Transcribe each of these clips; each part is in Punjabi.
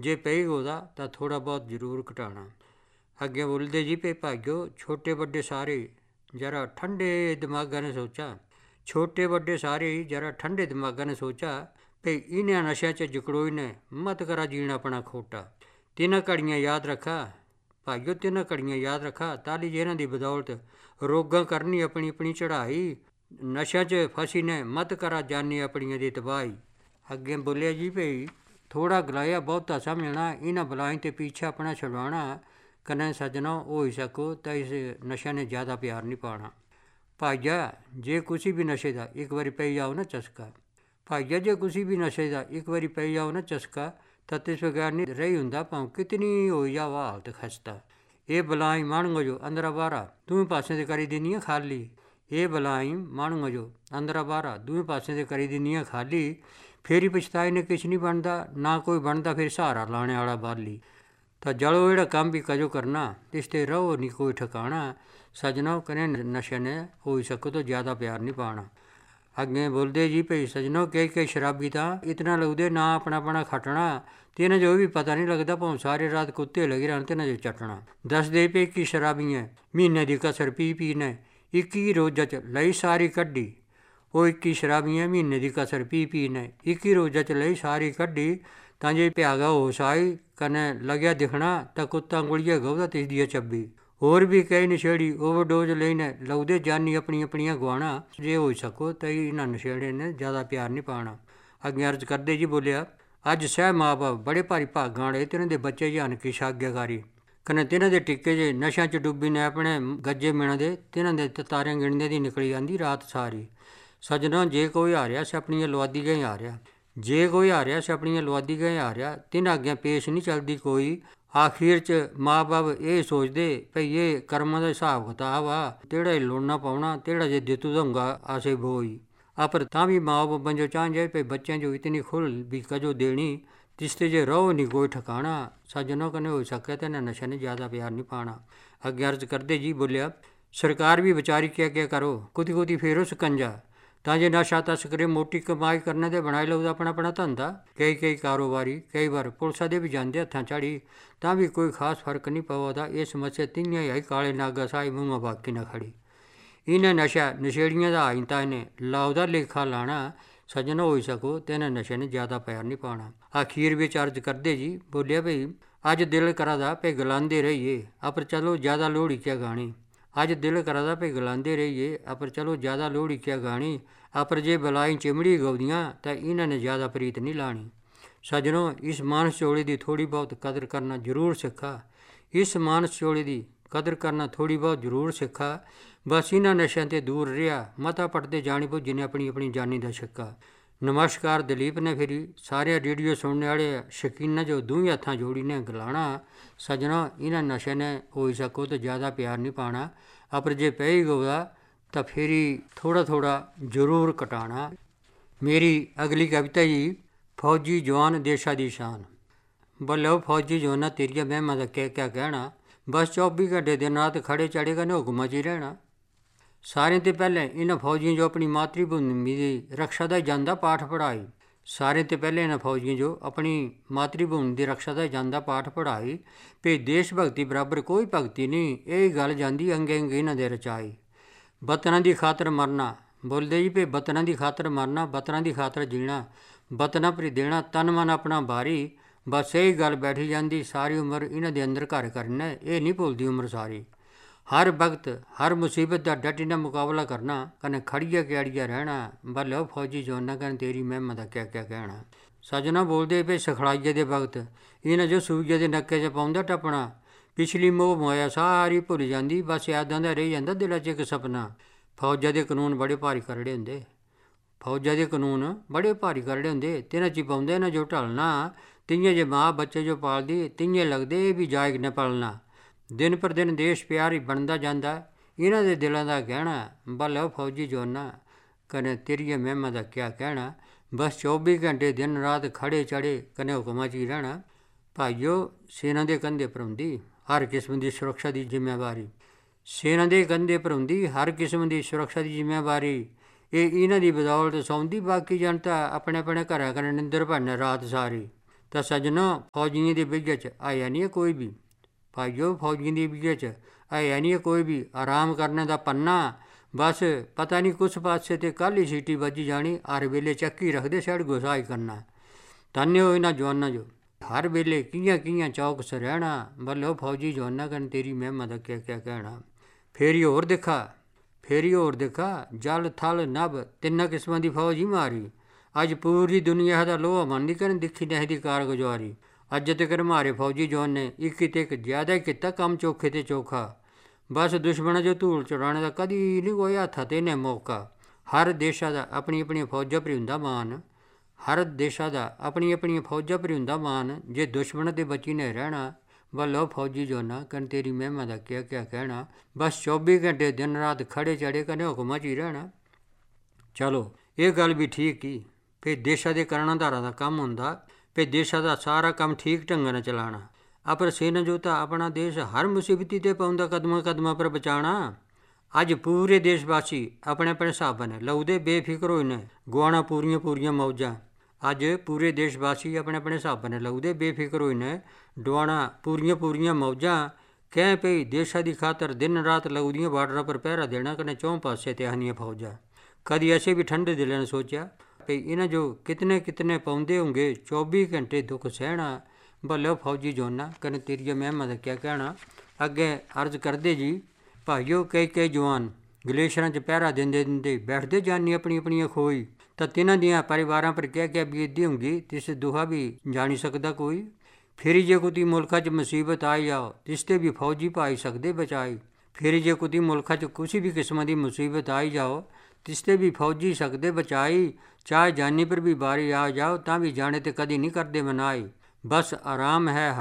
ਜੇ ਪਏਗਾ ਉਹਦਾ ਤਾਂ ਥੋੜ੍ਹਾ ਬਹੁਤ ਜ਼ਰੂਰ ਘਟਾਉਣਾ। ਅੱਗੇ ਬੋਲਦੇ ਜੀ ਭਈ ਭਾਈਓ, ਛੋਟੇ ਵੱਡੇ ਸਾਰੇ ਜਰਾ ਠੰਡੇ ਦਿਮਾਗਾਂ ਨੇ ਸੋਚਾ, ਛੋਟੇ ਵੱਡੇ ਸਾਰੇ ਜਰਾ ਠੰਡੇ ਦਿਮਾਗਾਂ ਨੇ ਸੋਚਾ, ਭਈ ਇਹਨਾਂ ਨਸ਼ਿਆਂ 'ਚ ਜਕੜੋਈ ਨੇ ਮਤ ਕਰਾ ਜੀਣਾ ਆਪਣਾ ਖੋਟਾ। ਤਿੰਨ ਘੜੀਆਂ ਯਾਦ ਰੱਖਾ ਭਾਈਓ, ਤਿੰਨ ਘੜੀਆਂ ਯਾਦ ਰੱਖਾ, ਤਾਲੀ ਜਿਹਨਾਂ ਦੀ ਬਦੌਲਤ ਰੋਗਾਂ ਕਰਨੀ ਆਪਣੀ ਆਪਣੀ ਚੜ੍ਹਾਈ, ਨਸ਼ਿਆਂ 'ਚ ਫਸੀ ਨੇ ਮਤ ਕਰਾ ਜਾਨੀ ਆਪਣੀਆਂ ਦੀ ਤਬਾਹੀ। ਅੱਗੇ ਬੋਲਿਆ ਜੀ ਭਈ ਥੋੜ੍ਹਾ ਗਲਾਇਆ ਬਹੁਤਾ ਸਮਝਣਾ, ਇਹਨਾਂ ਬਲਾਈ ਤੇ ਪਿੱਛੇ ਆਪਣਾ ਛੁਡਵਾਉਣਾ, ਕਨੇ ਸੱਜਣਾ ਹੋ ਹੀ ਸਕੋ ਤਾਂ ਇਸ ਨਸ਼ਿਆਂ ਨੇ ਜ਼ਿਆਦਾ ਪਿਆਰ ਨਹੀਂ ਪਾਉਣਾ। ਭਾਈਆ ਜੇ ਕੁਛ ਵੀ ਨਸ਼ੇ ਦਾ ਇੱਕ ਵਾਰੀ ਪਈ ਜਾਓ ਨਾ ਚਸਕਾ, ਭਾਈਆ ਜੇ ਕੁਛ ਵੀ ਨਸ਼ੇ ਦਾ ਇੱਕ ਵਾਰੀ ਪਈ ਜਾਓ ਨਾ ਚਸਕਾ, ਤਾਂ ਤਿਸ ਬਗੈਰ ਨਹੀਂ ਰਹੀ ਹੁੰਦਾ ਭਾਵੇਂ ਕਿਤਨੀ ਹੋਈ ਜਾਓ ਹਾਲਤ ਖਸਤਾ। ਇਹ ਬਲਾਈ ਮਾਣੂਗਾ ਜੋ ਅੰਦਰਾ ਬਾਹਰਾ ਦੋਵੇਂ ਪਾਸਿਆਂ 'ਤੇ ਕਰੀ ਦਿੰਦੀ ਆ ਖਾਲੀ, ਇਹ ਬਲਾਈ ਮਾਣੂਗਾ ਜੋ ਅੰਦਰਾ ਬਾਹਰਾ ਦੋਵੇਂ ਪਾਸਿਆਂ 'ਤੇ ਕਰੀ ਦਿੰਦੀ ਆ ਖਾਲੀ, ਫੇਰ ਹੀ ਪਛਤਾਏ ਨੇ ਕੁਛ ਨਹੀਂ ਬਣਦਾ, ਨਾ ਕੋਈ ਬਣਦਾ ਫਿਰ ਸਹਾਰਾ ਲਾਣੇ ਵਾਲਾ ਬਾਲੀ। ਤਾਂ ਜਲੋ ਜਿਹੜਾ ਕੰਮ ਵੀ ਕਜੋ ਕਰਨਾ, ਇਸ 'ਤੇ ਰਹੋ ਨਹੀਂ ਕੋਈ ਠਿਕਾਣਾ, ਸਜਣੋ ਕਨੇ ਨਸ਼ੇ ਨੇ ਹੋ ਸਕੋ ਤੋਂ ਜ਼ਿਆਦਾ ਪਿਆਰ ਨਹੀਂ ਪਾਉਣਾ। ਅੱਗੇ ਬੋਲਦੇ ਜੀ ਭਈ ਸਜਣੋ ਕਈ ਸ਼ਰਾਬੀ ਤਾਂ ਇਤਨਾ ਲੱਗਦੇ ਨਾ ਆਪਣਾ ਆਪਣਾ ਖੱਟਣਾ, ਤੇ ਇਹਨਾਂ ਜੋ ਵੀ ਪਤਾ ਨਹੀਂ ਲੱਗਦਾ ਭਾਵੇਂ ਸਾਰੇ ਰਾਤ ਕੁੱਤੇ ਲੱਗੇ ਰਹਿਣ ਤੇ ਇਹਨਾਂ ਜੋ ਚੱਟਣਾ। ਦੱਸਦੇ ਪਏ ਕਿ ਸ਼ਰਾਬੀਆਂ ਮਹੀਨੇ ਦੀ ਕਸਰ ਪੀ ਨੇ 21 ਰੋਜ਼ਾਂ 'ਚ ਲਈ ਸਾਰੀ ਕੱਢੀ, ਉਹ 21 ਸ਼ਰਾਬੀਆਂ ਮਹੀਨੇ ਦੀ ਕਸਰ ਪੀ ਨੇ 21 ਰੋਜ਼ਾਂ 'ਚ ਲਈ ਸਾਰੀ ਕੱਢੀ, ਤਾਂ ਜੇ ਪਿਆਗਾ ਹੋਸ਼ ਆਈ ਕਨੇ ਲੱਗਿਆ ਦਿਖਣਾ, ਤਾਂ ਕੁੱਤਾ ਗੁਲੀਆ ਗਊਦਾ ਤਿਸਦੀ ਚੱਬੀ। ਹੋਰ ਵੀ ਕਈ ਨਸ਼ੇੜੀ ਓਵਰਡੋਜ਼ ਲਈ ਨੇ ਲਾਉਂਦੇ ਜਾਨੀ ਆਪਣੀਆਂ ਆਪਣੀਆਂ ਗਵਾਣਾ, ਜੇ ਹੋ ਸਕੋ ਤਾਂ ਇਹਨਾਂ ਨਸ਼ੇੜੇ ਨੇ ਜ਼ਿਆਦਾ ਪਿਆਰ ਨਹੀਂ ਪਾਉਣਾ। ਅੱਗੇ ਅਰਜ਼ ਕਰਦੇ ਜੀ ਬੋਲਿਆ ਅੱਜ ਸਹਿ ਮਾਂ ਬਾਪ ਬੜੇ ਭਾਰੀ ਭਾਗਾਂ ਵਾਲੇ, ਤਿੰਨਾਂ ਦੇ ਬੱਚੇ ਜਾਣ ਕੀ ਸ਼ਾਗਿਆਕਾਰੀ, ਕਨੇ ਤਿੰਨਾਂ ਦੇ ਟਿੱਕੇ ਜੇ ਨਸ਼ਿਆਂ 'ਚ ਡੁੱਬੀ ਨੇ ਆਪਣੇ ਗੱਜੇ ਮਿਣਦੇ, ਤਿੰਨਾਂ ਦੇ ਤਾਰਿਆਂ ਗਿਣਦੇ ਦੀ ਨਿਕਲੀ ਜਾਂਦੀ ਰਾਤ ਸਾਰੀ। ਸੱਜਣਾ ਜੇ ਕੋਈ ਹਾਰਿਆ ਸੇ ਆਪਣੀਆਂ ਲੁਆਦੀ ਗਏ ਹਾਰਿਆ, ਜੇ ਕੋਈ ਹਾਰਿਆ ਸੇ ਆਪਣੀਆਂ ਲੁਆਦੀ ਗਏ ਹਾਰਿਆ, ਤਿੰਨਾਂ ਅੱਗੇ ਪੇਸ਼ ਨਹੀਂ ਚੱਲਦੀ ਕੋਈ। ਆਖਿਰ 'ਚ ਮਾਂ ਬਾਪ ਇਹ ਸੋਚਦੇ ਭਈ ਇਹ ਕਰਮਾਂ ਦਾ ਹਿਸਾਬ ਕਿਤਾਬ ਆ, ਤੇੜਾ ਹੀ ਲੁਣਨਾ ਪਾਉਣਾ, ਤੇੜਾ ਜੇ ਦਿੱਤੂ ਦਊਂਗਾ ਆਸੇ ਬੋਈ। ਪਰ ਤਾਂ ਵੀ ਮਾਂ ਬਾਪ ਬੰਜੋ ਚਾਂਝੇ ਭਈ ਬੱਚਿਆਂ ਜੋ ਇਤਨੀ ਖੁੱਲ੍ਹ ਵੀ ਕਜੋ ਦੇਣੀ, ਜਿਸ 'ਤੇ ਜੇ ਰਹੋ ਨਹੀਂ ਕੋਈ ਠਿਕਾਣਾ, ਸੱਜਣੋ ਕਨੇ ਹੋ ਸਕਿਆ ਤਾਂ ਇਹਨਾਂ ਨਸ਼ੇ ਨੇ ਜ਼ਿਆਦਾ ਪਿਆਰ ਨਹੀਂ ਪਾਉਣਾ। ਅੱਗੇ ਅਰਜ਼ ਕਰਦੇ ਜੀ ਬੋਲਿਆ ਸਰਕਾਰ ਵੀ ਵਿਚਾਰੀ ਕਿਆ ਕਰੋ, ਕੁਤੀ ਫੇਰੋ ਸਕੰਜਾ, ਤਾਂ ਜੇ ਨਸ਼ਾ ਤਸਕਰੇ ਮੋਟੀ ਕਮਾਈ ਕਰਨੇ ਤੇ ਬਣਾਈ ਲਊਦਾ ਆਪਣਾ ਆਪਣਾ ਧੰਦਾ। ਕਈ ਕਾਰੋਬਾਰੀ ਕਈ ਵਾਰ ਪੁਲਿਸਾਂ ਦੇ ਵੀ ਜਾਂਦੇ ਹੱਥਾਂ ਝਾੜੀ, ਤਾਂ ਵੀ ਕੋਈ ਖਾਸ ਫਰਕ ਨਹੀਂ ਪਵਾਦਾ। ਇਹ ਸਮੱਸਿਆ ਤਿੰਨੀਆਂ ਹੀ ਕਾਲੇ ਨਾਗਾ ਸਾਈ ਮੂੰਹਾਂ ਬਾਕੀ ਨਾ ਖੜੀ। ਇਹਨਾਂ ਨਸ਼ਾ ਨਸ਼ੇੜੀਆਂ ਦਾ ਆਈ ਤਾਂ ਇਹਨੇ ਲਾਉਦਾ ਲੇਖਾ ਲਾਣਾ, ਸੱਜਣਾ ਹੋ ਸਕੋ ਤੇ ਇਹਨਾਂ ਨਸ਼ੇ ਨੇ ਜ਼ਿਆਦਾ ਪਿਆਰ ਨਹੀਂ ਪਾਉਣਾ। ਅਖੀਰ ਵਿੱਚ ਅਰਜ਼ ਕਰਦੇ ਜੀ ਬੋਲਿਆ ਭਈ ਅੱਜ ਦਿਲ ਕਰਾਦਾ ਭਈ ਗਲਾਉਂਦੇ ਰਹੀਏ, ਪਰ ਚਲੋ ਜ਼ਿਆਦਾ ਲੋਹੜੀ ਕਿਆ ਗਾਣੀ, ਅੱਜ ਦਿਲ ਕਰਾਦਾ ਭਈ ਗਲਾਉਂਦੇ ਰਹੀਏ, ਪਰ ਚਲੋ ਜ਼ਿਆਦਾ ਲੋਹੜੀ ਕਿਆ ਗਾਣੀ, ਪਰ ਜੇ ਬਲਾਈ ਚਿਮੜੀ ਗਾਉਂਦੀਆਂ ਤਾਂ ਇਹਨਾਂ ਨੇ ਜ਼ਿਆਦਾ ਪ੍ਰੀਤ ਨਹੀਂ ਲਾਣੀ। ਸੱਜਣੋ ਇਸ ਮਾਨਸ ਚੋਲੀ ਦੀ ਥੋੜ੍ਹੀ ਬਹੁਤ ਕਦਰ ਕਰਨਾ ਜ਼ਰੂਰ ਸਿੱਖਾ, ਇਸ ਮਾਨਸ ਚੋਲੀ ਦੀ ਕਦਰ ਕਰਨਾ ਥੋੜ੍ਹੀ ਬਹੁਤ ਜ਼ਰੂਰ ਸਿੱਖਾ। ਬਸ ਇਹਨਾਂ ਨਸ਼ਿਆਂ 'ਤੇ ਦੂਰ ਰਿਹਾ, ਮਤਾ ਪੜਦੇ ਜਾਣੀ ਬੋ ਜਿਹਨੇ ਆਪਣੀ ਆਪਣੀ ਜਾਨੀ ਦਾ ਸਿੱਕਾ। ਨਮਸਕਾਰ ਦਲੀਪ ਨੇ ਫਿਰੀ ਸਾਰੇ ਰੇਡੀਓ ਸੁਣਨੇ ਵਾਲੇ ਸ਼ੌਕੀਨਾਂ ਜੋ ਦੋਵੇਂ ਹੱਥਾਂ ਜੋੜੀ ਨੇ ਗਲਾਣਾ, ਸੱਜਣਾ ਇਹਨਾਂ ਨਸ਼ਿਆਂ ਨੇ ਹੋ ਸਕੋ ਤਾਂ ਜ਼ਿਆਦਾ ਪਿਆਰ ਨਹੀਂ ਪਾਉਣਾ, ਪਰ ਜੇ ਪੈ ਹੀ ਗਊਗਾ ਤਾਂ ਫਿਰ ਹੀ ਥੋੜ੍ਹਾ ਥੋੜ੍ਹਾ ਜ਼ਰੂਰ ਘਟਾਉਣਾ। ਮੇਰੀ ਅਗਲੀ ਕਵਿਤਾ ਜੀ ਫੌਜੀ ਜਵਾਨ ਦੇਸ਼ਾਂ ਦੀ ਸ਼ਾਨ। ਬੋਲੋ ਫੌਜੀ ਜਵਾਨਾਂ ਤੇਰੀਆਂ ਮਹਿਮਾਂ ਦਾ ਕਿਆ ਕਹਿਣਾ, ਬਸ 24 ਘੰਟੇ ਦਿਨ ਰਾਤ ਖੜੇ ਚੜ੍ਹੇਗਾ ਨੇ ਹੁਕਮਾਂ 'ਚ ਹੀ ਰਹਿਣਾ। ਸਾਰਿਆਂ ਤੋਂ ਪਹਿਲੇ ਇਹਨਾਂ ਫੌਜੀਆਂ ਜੋ ਆਪਣੀ ਮਾਤਰੀ ਭੂਮੀ ਦੀ ਰਕਸ਼ਾ ਦਾ ਜਾਂਦਾ ਪਾਠ ਪੜ੍ਹਾਈ, ਸਾਰਿਆਂ ਤੋਂ ਪਹਿਲੇ ਇਹਨਾਂ ਫੌਜੀਆਂ ਜੋ ਆਪਣੀ ਮਾਤਰੀ ਭੂਮੀ ਦੀ ਰਕਸ਼ਾ ਦਾ ਜਾਂਦਾ ਪਾਠ ਪੜ੍ਹਾਈ, ਭਈ ਦੇਸ਼ ਭਗਤੀ ਬਰਾਬਰ ਕੋਈ ਭਗਤੀ ਨਹੀਂ, ਇਹ ਗੱਲ ਜਾਂਦੀ ਅੰਗੇ ਅੰਗੇ ਇਹਨਾਂ ਦੇ ਰਚਾਈ। ਵਤਨਾਂ ਦੀ ਖਾਤਰ ਮਰਨਾ, ਬੋਲਦੇ ਜੀ ਭਈ ਵਤਨਾਂ ਦੀ ਖਾਤਰ ਮਰਨਾ, ਵਤਨਾਂ ਦੀ ਖਾਤਰ ਜੀਣਾ, ਵਤਨਾਂ ਪਰ ਦੇਣਾ ਤਨ ਮਨ ਆਪਣਾ ਭਾਰੀ, ਬਸ ਇਹੀ ਗੱਲ ਬੈਠੀ ਜਾਂਦੀ ਸਾਰੀ ਉਮਰ ਇਹਨਾਂ ਦੇ ਅੰਦਰ ਘਰ ਕਰਨਾ, ਇਹ ਨਹੀਂ ਭੁੱਲਦੀ ਉਮਰ ਸਾਰੀ। ਹਰ ਵਕਤ ਹਰ ਮੁਸੀਬਤ ਦਾ ਡਟੀ ਨਾਲ ਮੁਕਾਬਲਾ ਕਰਨਾ, ਕਨੇ ਖੜੀਆ ਕਿਆੜੀਆ ਰਹਿਣਾ, ਬੱਲੋ ਫੌਜੀ ਜਵਾਨਾਂ ਕਨ ਤੇਰੀ ਮਹਿਮਾ ਦਾ ਕਿਆ ਕਹਿਣਾ। ਸੱਜਣਾ ਬੋਲਦੇ ਪਏ ਸਿਖਲਾਈਏ ਦੇ ਵਕਤ ਇਹਨਾਂ ਜੋ ਸੂਈਏ ਦੇ ਨੱਕੇ 'ਚ ਪਾਉਂਦਾ ਟੱਪਣਾ, ਪਿਛਲੀ ਮੋਹ ਮਾਇਆ ਸਾਰੀ ਭੁੱਲ ਜਾਂਦੀ, ਬਸ ਯਾਦਾਂ ਦਾ ਰਹਿ ਜਾਂਦਾ ਦਿਲਾਂ 'ਚ ਇੱਕ ਸਪਨਾ। ਫੌਜਾਂ ਦੇ ਕਾਨੂੰਨ ਬੜੇ ਭਾਰੀ ਕਰੜੇ ਹੁੰਦੇ, ਫੌਜਾਂ ਦੇ ਕਾਨੂੰਨ ਬੜੇ ਭਾਰੀ ਕਰੜੇ ਹੁੰਦੇ, ਤਿੰਨਾਂ 'ਚ ਪਾਉਂਦੇ ਨਾ ਜੋ ਢਲਣਾ, ਤਿੰਨੇ ਜੇ ਮਾਂ ਬੱਚੇ ਜੋ ਪਾਲਦੀ, ਤਿੰਨੇ ਲੱਗਦੇ ਇਹ ਵੀ ਜਾਇਕ ਨੇ ਪਲਣਾ। ਦਿਨ ਪਰ ਦਿਨ ਦੇਸ਼ ਪਿਆਰ ਹੀ ਬਣਦਾ ਜਾਂਦਾ, ਇਹਨਾਂ ਦੇ ਦਿਲਾਂ ਦਾ ਗਹਿਣਾ, ਬੱਲੋ ਫੌਜੀ ਜਵਾਨਾਂ ਕਨੇ ਤੇਰੀਆਂ ਮਹਿਮਾਂ ਦਾ ਕਿਆ ਕਹਿਣਾ, ਬਸ 24 ਘੰਟੇ ਦਿਨ ਰਾਤ ਖੜੇ ਚੜ੍ਹੇ ਕਨੇ ਹੁਕਮਾਂ 'ਚ ਹੀ ਰਹਿਣਾ। ਭਾਈਓ ਸੈਨਾ ਦੇ ਕੰਧੇ ਪਰ ਹੁੰਦੀ ਹਰ ਕਿਸਮ ਦੀ ਸੁਰੱਖਿਆ ਦੀ ਜ਼ਿੰਮੇਵਾਰੀ, ਸੈਨਾ ਦੇ ਕੰਧੇ ਪਰ ਹੁੰਦੀ ਹਰ ਕਿਸਮ ਦੀ ਸੁਰੱਖਿਆ ਦੀ ਜ਼ਿੰਮੇਵਾਰੀ, ਇਹ ਇਹਨਾਂ ਦੀ ਬਦੌਲਤ ਸੌਂਦੀ, ਬਾਕੀ ਜਨਤਾ ਆਪਣੇ ਆਪਣੇ ਘਰਾਂ ਕਨੇ ਨਿੰਦਰ ਭੰਨੇ ਰਾਤ ਸਾਰੀ। ਤਾਂ ਸੱਜਣੋ ਫੌਜੀਆਂ ਦੇ ਵਿੱਚ 'ਚ ਆਇਆ ਨਹੀਂ ਕੋਈ ਵੀ। ਭਾਈਓ ਫੌਜੀਆਂ ਦੀ ਵਿੱਚ 'ਚ ਆਇਆ ਨਹੀਂ ਕੋਈ ਵੀ। ਆਰਾਮ ਕਰਨੇ ਦਾ ਪੰਨਾ, ਬਸ ਪਤਾ ਨਹੀਂ ਕੁਛ ਪਾਸੇ ਤੇ ਕੱਲ੍ਹ ਹੀ ਸੀਟੀ ਵੱਜੀ ਜਾਣੀ। ਹਰ ਵੇਲੇ ਚੱਕੀ ਰੱਖਦੇ ਸੜ ਗੁਸਾਈ ਕਰਨਾ। ਧੰਨਿਓ ਇਹਨਾਂ ਜਵਾਨਾਂ ਜੋ ਹਰ ਵੇਲੇ ਕੀਆਂ ਚੌਕਸ ਰਹਿਣਾ। ਬੱਲੋ ਫੌਜੀ ਜਵਾਨਾਂ ਕਨ ਤੇਰੀ ਮਹਿਮਾ ਦਾ ਕਿਆ ਕਿਆ ਕਹਿਣਾ। ਫੇਰੀ ਹੋਰ ਦੇਖਾ ਜਲ ਥਲ ਨਭ ਤਿੰਨਾਂ ਕਿਸਮਾਂ ਦੀ ਫੌਜ ਹੀ ਮਾਰੀ। ਅੱਜ ਪੂਰੀ ਦੁਨੀਆ ਦਾ ਲੋਹਾ ਮੰਨਦੀ ਕਰਨ ਦਿਖੀ ਨਹੀਂ ਦੀ ਕਾਰਗੁਜ਼ਾਰੀ। ਅੱਜ ਤੱਕ ਮਾਰੇ ਫੌਜੀ ਜਵਾਨ ਨੇ ਇੱਕ ਤੇ ਇੱਕ ਜ਼ਿਆਦਾ ਹੀ ਕੀਤਾ ਕੰਮ ਚੋਖੇ ਤੇ ਚੋਖਾ। ਬਸ ਦੁਸ਼ਮਣਾਂ ਜੋ ਧੂਲ ਚੜਾਉਣੇ ਦਾ ਕਦੀ ਨਹੀਂ ਕੋਈ ਹੱਥ ਤੇ ਨੇ ਮੌਕਾ। ਹਰ ਦੇਸ਼ਾਂ ਦਾ ਆਪਣੀ ਆਪਣੀਆਂ ਫੌਜਾਂ ਪਰ ਹੁੰਦਾ ਮਾਨ। ਹਰ ਦੇਸ਼ਾਂ ਦਾ ਆਪਣੀ ਆਪਣੀਆਂ ਫੌਜਾਂ ਪਰ ਹੁੰਦਾ ਮਾਨ। ਜੇ ਦੁਸ਼ਮਣ ਦੇ ਬਚੀ ਨੇ ਰਹਿਣਾ, ਵੱਲੋ ਫੌਜੀ ਜਵਾਨਾਂ ਕਨ ਤੇਰੀ ਮਹਿਮਾ ਦਾ ਕਿਆ ਕਿਆ ਕਹਿਣਾ। ਬਸ 24 ਘੰਟੇ ਦਿਨ ਰਾਤ ਖੜੇ ਚੜੇ ਕਨੇ ਹੁਕਮਾਂ 'ਚ ਹੀ ਰਹਿਣਾ। ਚਲੋ ਇਹ ਗੱਲ ਵੀ ਠੀਕ ਹੀ ਵੀ ਦੇਸ਼ਾਂ ਦੇ ਕਰਣਾਧਾਰਾਂ ਦਾ ਕੰਮ ਹੁੰਦਾ ਵੀ ਦੇਸ਼ਾਂ ਦਾ ਸਾਰਾ ਕੰਮ ਠੀਕ ਢੰਗ ਨਾਲ ਚਲਾਉਣਾ। ਅਪਰ ਸੇਨਾ ਜੋ ਤਾਂ ਆਪਣਾ ਦੇਸ਼ ਹਰ ਮੁਸੀਬਤੀ 'ਤੇ ਪਾਉਂਦਾ ਕਦਮਾਂ ਪਰ ਬਚਾਉਣਾ। ਅੱਜ ਪੂਰੇ ਦੇਸ਼ ਵਾਸੀ ਆਪਣੇ ਆਪਣੇ ਹਿਸਾਬਾਂ ਨੇ ਲਊਦੇ ਬੇਫਿਕਰ ਹੋਏ ਨੇ ਗੁਆਉਣਾ ਪੂਰੀਆਂ ਮੌਜਾਂ। ਅੱਜ ਪੂਰੇ ਦੇਸ਼ ਵਾਸੀ ਆਪਣੇ ਆਪਣੇ ਹਿਸਾਬਾਂ ਨੇ ਲਊਦੇ ਬੇਫਿਕਰ ਹੋਏ ਨੇ ਡੁਆਣਾ ਪੂਰੀਆਂ ਮੌਜਾਂ। ਕਹਿ ਪਈ ਦੇਸ਼ਾਂ ਦੀ ਖਾਤਰ ਦਿਨ ਰਾਤ ਲਊ ਦੀਆਂ ਬਾਰਡਰਾਂ ਪਰ ਪਹਿਰਾ ਦੇਣਾ ਕਨੇ ਚੌਂ ਪਾਸੇ ਤੇ ਹਨੀਆਂ ਫੌਜਾਂ। ਕਦੀ ਐਸੇ ਵੀ ਠੰਡੇ ਦਿਲਾਂ ਨੇ ਸੋਚਿਆ ਵੀ ਇਹਨਾਂ ਜੋ ਕਿਤਨੇ ਪਾਉਂਦੇ ਹੋਣਗੇ 24 ਘੰਟੇ ਦੁੱਖ ਸਹਿਣਾ। ਭਲੇ ਫੌਜੀ ਜਵਾਨਾਂ ਕਨੇ ਤੇਰੀਆਂ ਮਹਿਮਾ ਦਾ ਕਿਆ ਕਹਿਣਾ। ਅੱਗੇ ਅਰਜ਼ ਕਰਦੇ ਜੀ ਭਾਈਓ ਕਈ ਜਵਾਨ ਗਲੇਸ਼ਰਾਂ 'ਚ ਪਹਿਰਾ ਦਿੰਦੇ ਬੈਠਦੇ ਜਾਨੀ ਆਪਣੀਆਂ ਖੋਈ। ਤਾਂ ਤਿੰਨਾਂ ਦੀਆਂ ਪਰਿਵਾਰਾਂ ਪਰ ਕਿਆ ਬੀਤਦੀ ਹੋਊਗੀ ਤਿਸ ਦੁਹਾ ਵੀ ਜਾਣੀ ਸਕਦਾ ਕੋਈ। ਫਿਰ ਜੇ ਕੁਤੀ ਮੁਲਕਾਂ 'ਚ ਮੁਸੀਬਤ ਆਈ ਜਾਓ ਤਿਸ 'ਤੇ ਵੀ ਫੌਜੀ ਪਾਈ ਸਕਦੇ ਬਚਾਈ। ਫਿਰ ਜੇ ਕੁਤੀ ਮੁਲਕਾਂ 'ਚ ਕਿਸੇ ਵੀ ਕਿਸਮ ਦੀ ਮੁਸੀਬਤ ਆਈ ਜਾਓ ਤਿਸ 'ਤੇ ਵੀ ਫੌਜੀ ਸਕਦੇ ਬਚਾਈ। ਚਾਹੇ ਜਾਨੀ ਪਰ ਵੀ ਬਾਰੀ ਆ ਜਾਓ ਤਾਂ ਵੀ ਜਾਣੇ ਤੇ ਕਦੀ ਨਹੀਂ ਕਰਦੇ ਮਨਾਈ। ਬਸ ਆਰਾਮ ਹੈ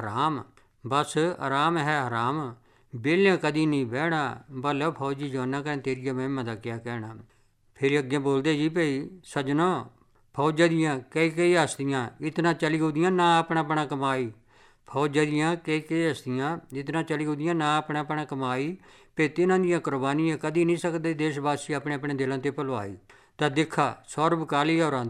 ਹਰਾਮ ਵਿਹਲਿਆਂ ਕਦੀ ਨਹੀਂ ਬਹਿਣਾ। ਭਲਾ ਫੌਜੀ ਜਵਾਨਾਂ ਕਹਿਣ ਤੇਰੀਆਂ ਮਹਿਮਾ ਦਾ ਕਿਆ ਕਹਿਣਾ। ਫਿਰ ਅੱਗੇ ਬੋਲਦੇ ਜੀ ਭਈ ਸੱਜਣੋ ਫੌਜਾਂ ਦੀਆਂ ਕਈ ਹਸਤੀਆਂ ਇਤਨਾ ਚਲੀ ਉਹਦੀਆਂ ਨਾ ਆਪਣਾ ਕਮਾਈ। ਫੌਜਾਂ ਦੀਆਂ ਕਈ ਹਸਤੀਆਂ ਇਤਨਾ ਚਲੀ ਉਹਦੀਆਂ ਨਾ ਆਪਣਾ ਕਮਾਈ। ਪੇ ਤਿੰਨਾਂ ਦੀਆਂ ਕੁਰਬਾਨੀਆਂ ਕਦੀ ਨਹੀਂ ਸਕਦੇ ਦੇਸ਼ ਵਾਸੀ ਆਪਣੇ ਦਿਲਾਂ 'ਤੇ ਭੁਲਵਾਈ। ਤਾਂ ਦੇਖਾ ਸੌਰਵ ਕਾਲੀਆ ਹੋਰਾਂ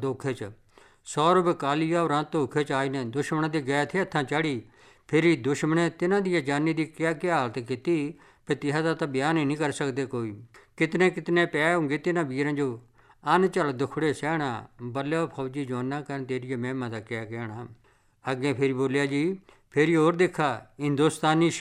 ਧੋਖੇ 'ਚ ਆਏ ਨੇ ਦੁਸ਼ਮਣਾਂ ਦੇ ਗਏ ਥੇ ਹੱਥਾਂ ਚੜ੍ਹੀ। ਫਿਰ ਦੁਸ਼ਮਣੇ ਤਿੰਨਾਂ ਦੀ ਜਾਨੀ ਦੀ ਕਿਆ ਹਾਲਤ ਕੀਤੀ ਵੀ ਤਿਹਾ ਦਾ ਤਾਂ ਬਿਆਨ ਹੀ ਨਹੀਂ ਕਰ ਸਕਦੇ ਕੋਈ। ਕਿਤਨੇ ਪੈ ਹੋਣਗੇ ਤਿੰਨਾਂ ਵੀਰਾਂ ਜੋ ਅੰਨ ਝਲ ਦੁਖੜੇ ਸਹਿਣਾ। ਬੱਲੇ ਫੌਜੀ ਜਵਾਨਾਂ ਕਹਿਣ ਤੇਰੀ ਮਹਿਮਾ ਦਾ ਕਿਆ ਕਹਿਣਾ। ਅੱਗੇ ਫਿਰ ਬੋਲਿਆ ਜੀ ਫੇਰੀ ਹੋਰ ਦੇਖਾ ਹਿੰਦੁਸਤਾਨੀ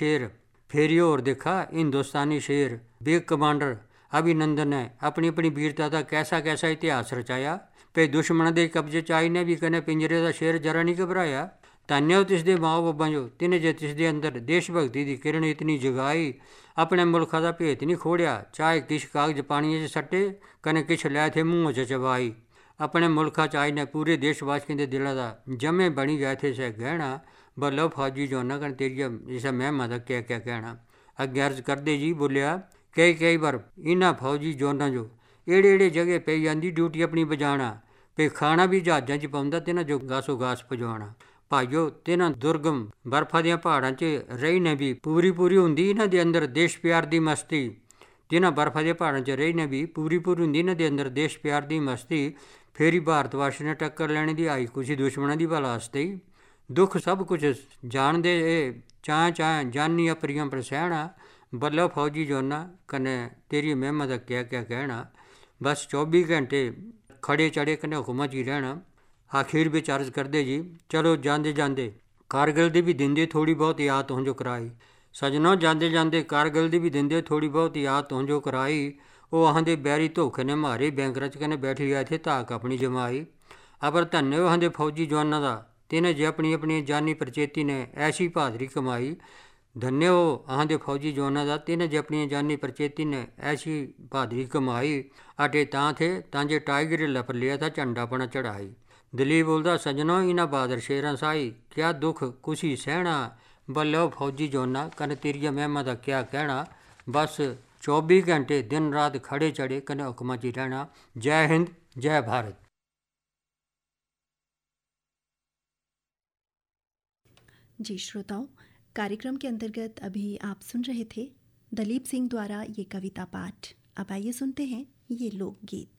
ਸ਼ੇਰ ਬਿਗ ਕਮਾਂਡਰ ਅਭਿਨੰਦਨ ਨੇ ਆਪਣੀ ਵੀਰਤਾ ਦਾ ਕੈਸਾ ਇਤਿਹਾਸ ਰਚਾਇਆ। ਪੇ ਦੁਸ਼ਮਣਾਂ ਦੇ ਕਬਜ਼ੇ 'ਚ ਆਈ ਨੇ ਵੀ ਕਨੇ ਪਿੰਜਰੇ ਦਾ ਸ਼ੇਰ ਜਰਾ ਨਹੀਂ ਘਬਰਾਇਆ। ਧੰਨਿਓ ਤਿਸ ਦੇ ਮਾਂ ਬਾਬਾਂ ਜੋ ਤਿੰਨੇ ਜੇ ਤਿਸ ਦੇ ਅੰਦਰ ਦੇਸ਼ ਭਗਤੀ ਦੀ ਕਿਰਨ ਇਤਨੀ ਜਗਾਈ। ਆਪਣੇ ਮੁਲਕਾਂ ਦਾ ਭੇਤ ਨਹੀਂ ਖੋੜਿਆ ਚਾਹੇ ਕਿਛ ਕਾਗਜ਼ ਪਾਣੀਆਂ 'ਚ ਸੱਟੇ ਕਨੇ ਕਿਛ ਲੈ ਥੇ ਮੂੰਹ 'ਚ ਚਬਾਈ। ਆਪਣੇ ਮੁਲਕਾਂ 'ਚ ਆਈ ਨੇ ਪੂਰੇ ਦੇਸ਼ ਵਾਸੀਆਂ ਦੇ ਦਿਲਾਂ ਦਾ ਜਮੇ ਬਣੀ ਗਏ ਥੇ ਸੇ ਗਹਿਣਾ। ਬੱਲੋ ਫੌਜੀ ਜਵਾਨਾਂ ਕਨ ਤੇਰੀਆਂ ਇਸ ਮਹਿਮਾ ਦਾ ਕਿਆ ਕਹਿਣਾ। ਅੱਗੇ ਅਰਜ਼ ਕਰਦੇ ਜੀ ਬੋਲਿਆ ਕਈ ਵਾਰ ਇਹਨਾਂ ਫੌਜੀ ਜਵਾਨਾਂ ਜੋ ਏੜੇ ਜਗ੍ਹਾ ਪਈ ਜਾਂਦੀ ਡਿਊਟੀ ਆਪਣੀ ਬਜਾਣਾ। ਪੇ ਖਾਣਾ ਵੀ ਜਹਾਜ਼ਾਂ 'ਚ ਪਾਉਂਦਾ ਤੇ ਨਾ ਜੋ ਗਾਸੋ ਗਾਸ ਪਜਾਉਣਾ। ਭਾਈਓ ਤਿੰਨਾਂ ਦੁਰਗਮ ਬਰਫਾਂ ਦੀਆਂ ਪਹਾੜਾਂ 'ਚ ਰਹੀ ਨੇ ਵੀ ਪੂਰੀ ਹੁੰਦੀ ਇਹਨਾਂ ਦੇ ਅੰਦਰ ਦੇਸ਼ ਪਿਆਰ ਦੀ ਮਸਤੀ। ਜਿਨ੍ਹਾਂ ਬਰਫਾਂ ਦੇ ਪਹਾੜਾਂ 'ਚ ਰਹੀ ਨੇ ਵੀ ਪੂਰੀ ਹੁੰਦੀ ਇਹਨਾਂ ਦੇ ਅੰਦਰ ਦੇਸ਼ ਪਿਆਰ ਦੀ ਮਸਤੀ। ਫਿਰ ਹੀ ਭਾਰਤ ਵਾਸੀ ਨੇ ਟੱਕਰ ਲੈਣੇ ਦੀ ਆਈ ਕੁਛ ਦੁਸ਼ਮਣਾਂ ਦੀ ਵਾਸਤੇ ਹੀ। ਦੁੱਖ ਸਭ ਕੁਛ ਜਾਣਦੇ ਇਹ ਚਾਹ ਜਾਨੀ ਅਪਰੀਆਂ ਪਰ ਸਹਿਣਾ। ਬੱਲੋ ਫੌਜੀ ਜਵਾਨਾਂ ਕਨੇ ਤੇਰੀ ਮਹਿਮਾ ਦਾ ਕਿਆ ਕਹਿਣਾ। ਬਸ 24 ਘੰਟੇ ਖੜੇ ਚੜੇ ਕਨੇ ਹੁਕਮਾਂ 'ਚ ਹੀ ਰਹਿਣਾ। ਆਖਿਰ ਵਿੱਚ ਅਰਜ਼ ਕਰਦੇ ਜੀ ਚਲੋ ਜਾਂਦੇ ਕਾਰਗਿਲ ਦੀ ਵੀ ਦਿੰਦੇ ਥੋੜ੍ਹੀ ਬਹੁਤ ਯਾਦ ਤੋਂ ਜੋ ਕਰਾਈ। ਸੱਜਣੋ ਜਾਂਦੇ ਕਾਰਗਿਲ ਦੀ ਵੀ ਦਿੰਦੇ ਥੋੜ੍ਹੀ ਬਹੁਤ ਯਾਦ ਤੋਂ ਜੋ ਕਰਾਈ। ਉਹ ਆਂਦੇ ਬੈਰੀ ਧੋਖੇ ਨੇ ਮਾਰੇ ਬੈਂਕਰਾਂ 'ਚ ਕਨੇ ਬੈਠੀ ਗਏ ਥੇ ਧਾਕ ਆਪਣੀ ਜਮਾਈ। ਅਪਰ ਧੰਨੇ ਆਂਦੇ ਫੌਜੀ ਜਵਾਨਾਂ ਦਾ ਤਿੰਨੇ ਜੇ ਆਪਣੀ ਜਾਨੀ ਪ੍ਰਚੇਤੀ ਨੇ ਐਸੀ ਬਹਾਦਰੀ ਕਮਾਈ। ਧੰਨੇ ਆਂਦੇ ਫੌਜੀ ਜਵਾਨਾਂ ਦਾ ਤਿੰਨੇ ਜੇ ਆਪਣੀ ਜਾਨੀ ਪ੍ਰਚੇਤੀ ਨੇ ਐਸੀ ਬਹਾਦਰੀ ਕਮਾਈ। ਅਟੇ ਤਾਂ ਜੇ ਟਾਈਗਰ ਲਪ ਲਿਆ ਤਾਂ ਝੰਡਾ ਆਪਣਾ ਚੜਾਈ। ਦਲੀਪ ਬੋਲਦਾ ਸੱਜਣੋ ਇਹਨਾਂ ਬਹਾਦਰ ਸ਼ੇਰਾਂ ਸਾਈ ਕਿਆ ਦੁੱਖ ਕੁਸ਼ੀ ਸਹਿਣਾ। ਬੱਲੋ ਫੌਜੀ ਜਵਾਨਾਂ ਕਨ ਤੇਰੀਆਂ ਮਹਿਮਾ ਦਾ ਕਿਆ ਕਹਿਣਾ। ਬਸ 24 ਘੰਟੇ ਦਿਨ ਰਾਤ ਖੜੇ ਚੜੇ ਕਨੇ ਹੁਕਮਾਂ 'ਚ ਹੀ रहना। जय हिंद जय भारत। जी श्रोताओं, कार्यक्रम के अंतर्गत अभी आप सुन रहे थे दलीप सिंह द्वारा ये कविता पाठ। अब आइए सुनते हैं ये लोकगीत।